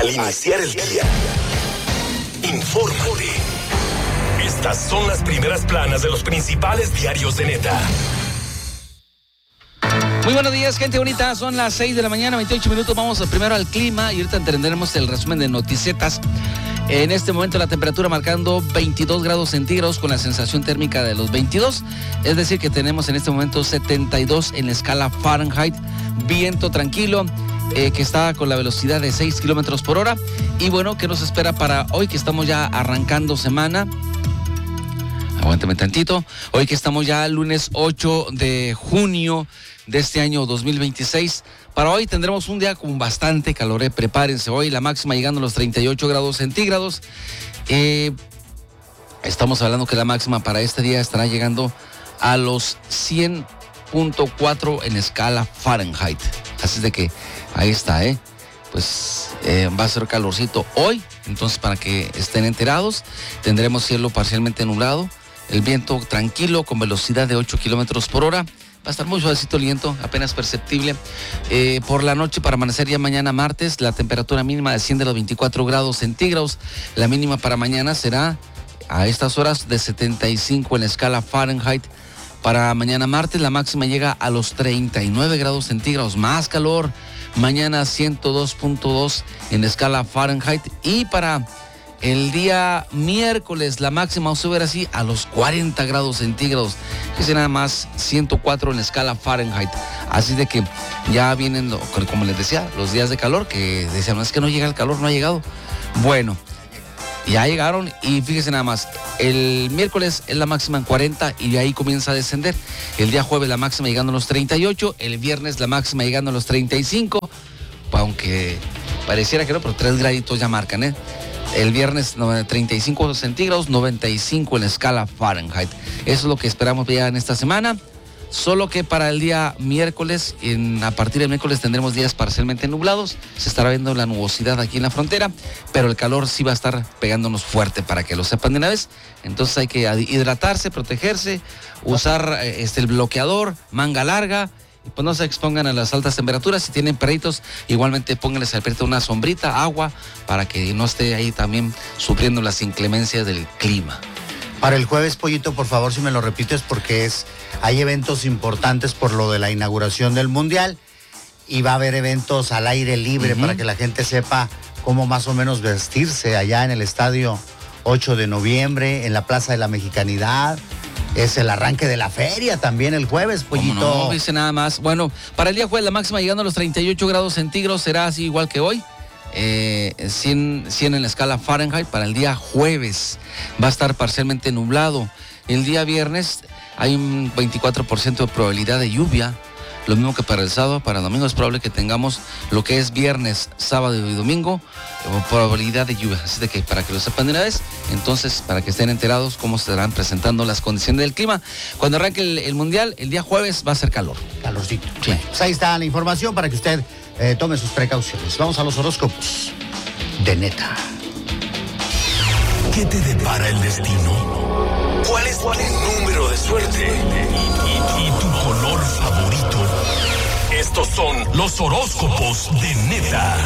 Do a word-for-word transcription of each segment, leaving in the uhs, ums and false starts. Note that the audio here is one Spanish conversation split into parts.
Al iniciar el día, infórmate. Estas son las primeras planas de los principales diarios de Neta. Muy buenos días, gente bonita. Son las seis de la mañana, veintiocho minutos. Vamos primero al clima y ahorita tendremos el resumen de Noticetas. En este momento la temperatura marcando veintidós grados centígrados con la sensación térmica de los veintidós. Es decir, que tenemos en este momento setenta y dos en la escala Fahrenheit. Viento tranquilo, eh, que está con la velocidad de seis kilómetros por hora. Y bueno, ¿qué nos espera para hoy que estamos ya arrancando semana? Aguántame tantito. Hoy que estamos ya lunes ocho de junio de este año dos mil veintiséis. Para hoy tendremos un día con bastante calor, ¿eh? Prepárense. Hoy la máxima llegando a los treinta y ocho grados centígrados. Eh, estamos hablando que la máxima para este día estará llegando a los cien punto cuatro en escala Fahrenheit. Así de que ahí está, ¿eh? Pues eh, va a ser calorcito hoy. Entonces, para que estén enterados, tendremos cielo parcialmente nublado. El viento tranquilo con velocidad de ocho kilómetros por hora. Va a estar muy suavecito el viento, apenas perceptible. Eh, por la noche, para amanecer ya mañana martes, la temperatura mínima desciende a los veinticuatro grados centígrados. La mínima para mañana será a estas horas de setenta y cinco en la escala Fahrenheit. Para mañana martes, la máxima llega a los treinta y nueve grados centígrados. Más calor. Mañana ciento dos punto dos en la escala Fahrenheit. Y para el día miércoles, la máxima va a subir así a los cuarenta grados centígrados, que es nada más ciento cuatro en la escala Fahrenheit. Así de que ya vienen, como les decía, los días de calor, que decían, es que no llega el calor, no ha llegado. Bueno, ya llegaron y fíjense nada más, el miércoles es la máxima en cuarenta y de ahí comienza a descender. El día jueves la máxima llegando a los treinta y ocho, el viernes la máxima llegando a los treinta y cinco, aunque pareciera que no, pero tres graditos ya marcan, ¿eh? El viernes treinta y cinco centígrados, noventa y cinco en la escala Fahrenheit. Eso es lo que esperamos ya en esta semana. Solo que para el día miércoles, en, a partir del miércoles tendremos días parcialmente nublados. Se estará viendo la nubosidad aquí en la frontera, pero el calor sí va a estar pegándonos fuerte, para que lo sepan de una vez. Entonces hay que hidratarse, protegerse, usar este, el bloqueador, manga larga. Pues no se expongan a las altas temperaturas. Si tienen perritos, igualmente pónganles al perrito una sombrita, agua, para que no esté ahí también sufriendo las inclemencias del clima. Para el jueves, Pollito, por favor, si me lo repites, porque es hay eventos importantes por lo de la inauguración del Mundial y va a haber eventos al aire libre, uh-huh, para que la gente sepa cómo más o menos vestirse allá en el estadio ocho de noviembre, en la Plaza de la Mexicanidad. Es el arranque de la feria también el jueves, Pollito. No, dice nada más. Bueno, para el día jueves la máxima llegando a los treinta y ocho grados centígrados será así igual que hoy. Eh, cien, cien en la escala Fahrenheit. Para el día jueves va a estar parcialmente nublado. El día viernes hay un veinticuatro por ciento de probabilidad de lluvia. Lo mismo que para el sábado. Para el domingo es probable que tengamos lo que es viernes, sábado y domingo, probabilidad de lluvia. Así de que para que lo sepan de una vez, entonces para que estén enterados cómo se estarán presentando las condiciones del clima. Cuando arranque el, el Mundial, el día jueves va a ser calor. Calorcito. Sí. Pues ahí está la información para que usted eh, tome sus precauciones. Vamos a los horóscopos de Neta. ¿Qué te depara el destino? ¿Cuál es tu número de suerte? ¿Y, y, y tu color favorito? Estos son los horóscopos de Neta.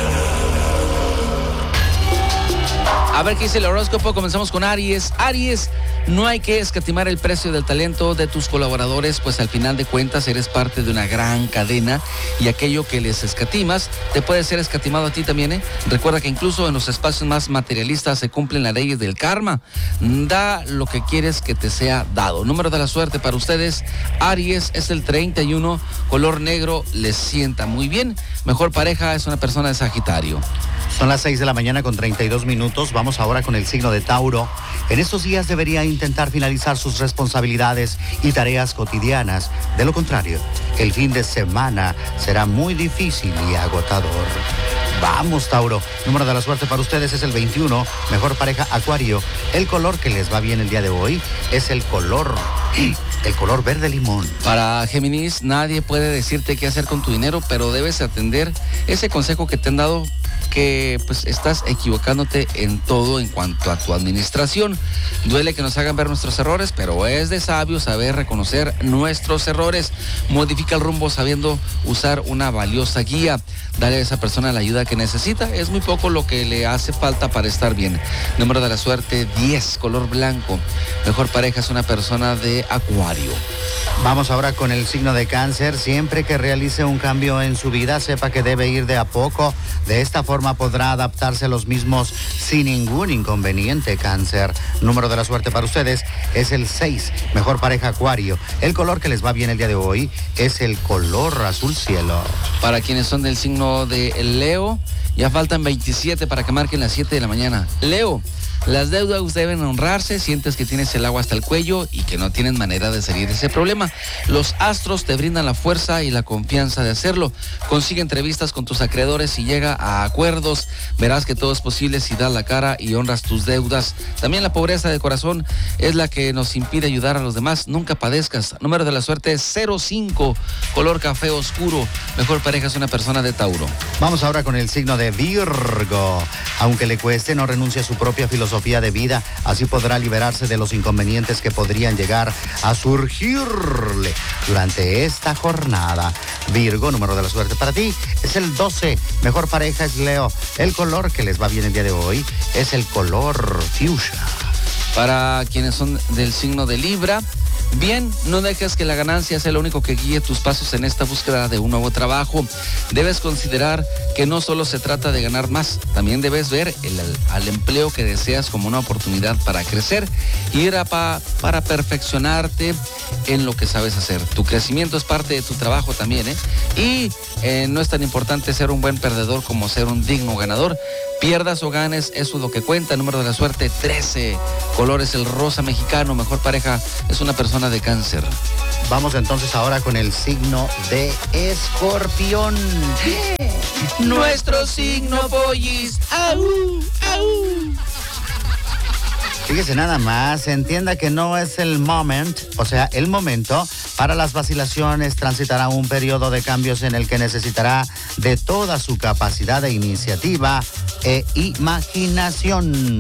A ver qué dice el horóscopo. Comenzamos con Aries. Aries, no hay que escatimar el precio del talento de tus colaboradores, pues al final de cuentas eres parte de una gran cadena y aquello que les escatimas te puede ser escatimado a ti también, ¿eh? Recuerda que incluso en los espacios más materialistas se cumplen las leyes del karma. Da lo que quieres que te sea dado. Número de la suerte para ustedes, Aries, es el treinta y uno. Color negro les sienta muy bien. Mejor pareja es una persona de Sagitario. Son las seis de la mañana con treinta y dos minutos. Vamos ahora con el signo de Tauro. En estos días debería intentar finalizar sus responsabilidades y tareas cotidianas. De lo contrario, el fin de semana será muy difícil y agotador. Vamos, Tauro. Número de la suerte para ustedes es el veintiuno. Mejor pareja, Acuario. El color que les va bien el día de hoy es el color... el color verde limón. Para Géminis, nadie puede decirte qué hacer con tu dinero, pero debes atender ese consejo que te han dado que pues estás equivocándote en todo en cuanto a tu administración. Duele que nos hagan ver nuestros errores, pero es de sabio saber reconocer nuestros errores. Modifica el rumbo sabiendo usar una valiosa guía. Dale a esa persona la ayuda que necesita. Es muy poco lo que le hace falta para estar bien. Número de la suerte diez, color blanco. Mejor pareja es una persona de Acuario. Vamos ahora con el signo de Cáncer. Siempre que realice un cambio en su vida, sepa que debe ir de a poco. De esta forma podrá adaptarse a los mismos sin ningún inconveniente, Cáncer. Número de la suerte para ustedes es el seis. Mejor pareja Acuario. El color que les va bien el día de hoy es el color azul cielo. Para quienes son del signo de Leo, ya faltan veintisiete para que marquen las siete de la mañana. Leo, las deudas deben honrarse, sientes que tienes el agua hasta el cuello y que no tienes manera de salir de ese problema. Los astros te brindan la fuerza y la confianza de hacerlo. Consigue entrevistas con tus acreedores y llega a acuerdos. Verás que todo es posible si das la cara y honras tus deudas. También la pobreza de corazón es la que nos impide ayudar a los demás. Nunca padezcas. Número de la suerte es cero cinco, color café oscuro. Mejor pareja es una persona de Tauro. Vamos ahora con el signo de Virgo. Aunque le cueste, no renuncia a su propia filosofía de vida, así podrá liberarse de los inconvenientes que podrían llegar a surgirle durante esta jornada. Virgo, número de la suerte para ti es el doce. Mejor pareja es Leo. El color que les va bien el día de hoy es el color fuchsia. Para quienes son del signo de Libra, bien, no dejes que la ganancia sea lo único que guíe tus pasos en esta búsqueda de un nuevo trabajo. Debes considerar que no solo se trata de ganar más, también debes ver el, al empleo que deseas como una oportunidad para crecer y ir a pa, para perfeccionarte en lo que sabes hacer. Tu crecimiento es parte de tu trabajo también, ¿eh? Y eh, no es tan importante ser un buen perdedor como ser un digno ganador. Pierdas o ganes, eso es lo que cuenta. Número de la suerte trece. Color es el rosa mexicano. Mejor pareja es una persona de Cáncer. Vamos entonces ahora con el signo de Escorpión. Nuestro signo, pollis. ¡Au! ¡Au! Fíjese nada más, entienda que no es el moment, o sea, el momento para las vacilaciones. Transitará un periodo de cambios en el que necesitará de toda su capacidad de iniciativa e imaginación.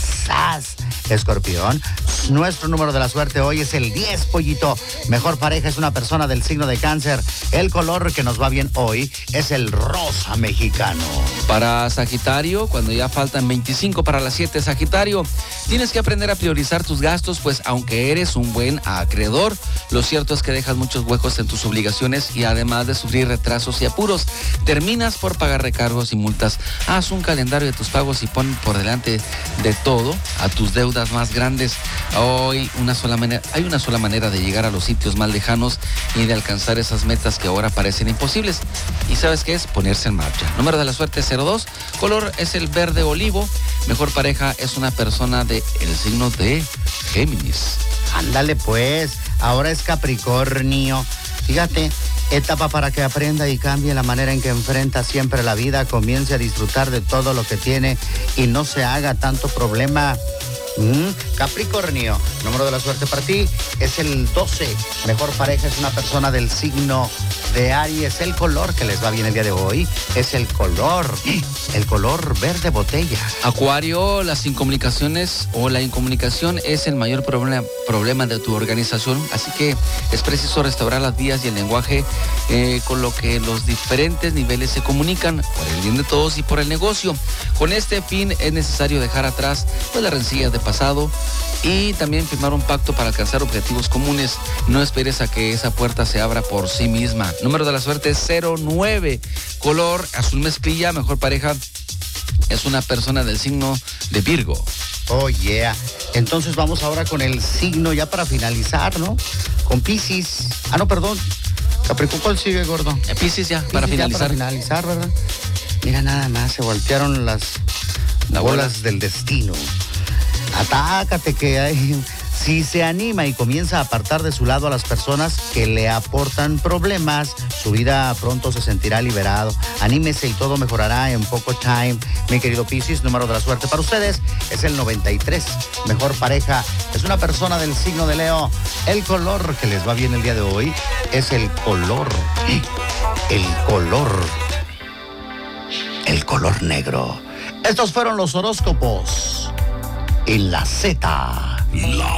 ¡Sas! Escorpión, nuestro número de la suerte hoy es el diez, pollito. Mejor pareja es una persona del signo de Cáncer. El color que nos va bien hoy es el rosa mexicano. Para Sagitario, cuando ya faltan veinticinco para las siete, Sagitario, tienes que aprender a priorizar tus gastos, pues aunque eres un buen acreedor, lo cierto es que dejas muchos huecos en tus obligaciones y además de sufrir retrasos y apuros, terminas por pagar recargos y multas. Haz un calendario de tus pagos y pon por delante de todo a tus deudas más grandes. Hoy una sola manera, hay una sola manera de llegar a los sitios más lejanos y de alcanzar esas metas que ahora parecen imposibles. ¿Y sabes qué es? Ponerse en marcha. Número de la suerte cero dos, color es el verde olivo. Mejor pareja es una persona de el signo de Géminis. Ándale pues, ahora es Capricornio. Fíjate, etapa para que aprenda y cambie la manera en que enfrenta siempre la vida, comience a disfrutar de todo lo que tiene y no se haga tanto problema. Mm, Capricornio, número de la suerte para ti es el doce. Mejor pareja es una persona del signo de Aries. El color que les va bien el día de hoy es el color, el color verde botella. Acuario, las incomunicaciones o la incomunicación es el mayor problema, problema de tu organización, así que es preciso restaurar las vías y el lenguaje eh, con lo que los diferentes niveles se comunican por el bien de todos y por el negocio. Con este fin es necesario dejar atrás pues, las rencillas de pasado y también firmar un pacto para alcanzar objetivos comunes. No esperes a que esa puerta se abra por sí misma. Número de la suerte cero nueve, color azul mezclilla. Mejor pareja es una persona del signo de Virgo. Oh yeah, entonces vamos ahora con el signo ya para finalizar, ¿no? Con Piscis. Ah no, perdón, Capricornio, ¿cuál sigue, gordo? Eh, Piscis ya, Piscis para finalizar. Ya para finalizar, ¿verdad? Mira nada más, se voltearon las La bolas bola. del destino. Atácate que hay. Si se anima y comienza a apartar de su lado a las personas que le aportan problemas, su vida pronto se sentirá liberado. Anímese y todo mejorará en poco time. Mi querido Piscis, número de la suerte para ustedes es el noventa y tres. Mejor pareja es una persona del signo de Leo. El color que les va bien el día de hoy es el color, el color, el color negro. Estos fueron los horóscopos en la Z. La